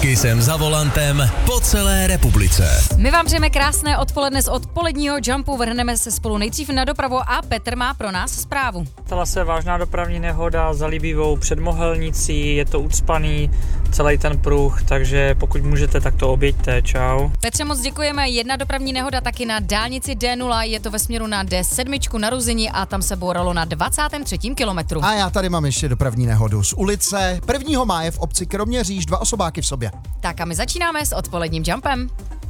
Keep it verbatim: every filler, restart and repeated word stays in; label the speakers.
Speaker 1: Kissem za volantem po celé republice.
Speaker 2: My vám přejeme krásné odpoledne z odpoledního Jumpu. Vrhneme se spolu nejdřív na dopravu a Petr má pro nás zprávu.
Speaker 3: Stala se vážná dopravní nehoda za Libivou před Mohelnicí, je to ucpaný celý ten pruh, takže pokud můžete, tak to objeďte. Čau.
Speaker 2: Petře, moc děkujeme. Jedna dopravní nehoda taky na dálnici D nula, je to ve směru na D sedm na Ruzini a tam se bouralo na dvacátém třetím kilometru.
Speaker 4: A já tady mám ještě dopravní nehodu z ulice prvního máje v obci Kroměříž, dva osobáky v sobě.
Speaker 2: Tak a my začínáme s odpoledním Jumpem.